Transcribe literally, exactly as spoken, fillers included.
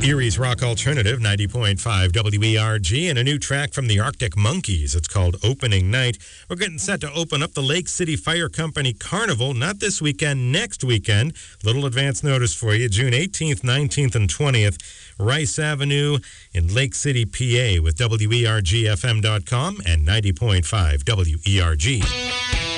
Erie's Rock Alternative, ninety point five W E R G, and a new track from the Arctic Monkeys. It's called Opening Night. We're getting set to open up the Lake City Fire Company Carnival, not this weekend, next weekend. Little advance notice for you, June eighteenth, nineteenth, and twentieth. Rice Avenue in Lake City, P A, with W E R G F M dot com and ninety point five W E R G.